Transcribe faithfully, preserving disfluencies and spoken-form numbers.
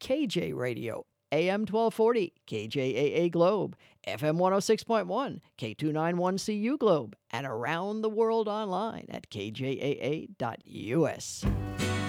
K J Radio, A M twelve forty, K J A A Globe, F M one oh six point one, K two ninety-one C U Globe, and around the world online at K J A A dot U S.